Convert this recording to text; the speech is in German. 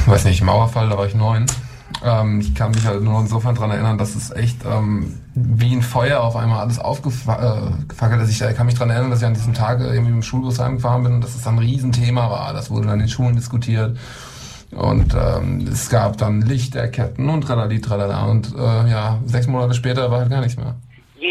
weiß nicht, Mauerfall, da war ich 9. Ich kann mich halt nur insofern dran erinnern, dass es echt wie ein Feuer auf einmal alles aufgefackelt ist. Ich kann mich dran erinnern, dass ich an diesem Tag irgendwie mit dem Schulbus heimgefahren bin und dass es ein Riesenthema war. Das wurde dann in den Schulen diskutiert. Und es gab dann Lichterketten und tralali, tralala. Und 6 Monate später war halt gar nichts mehr.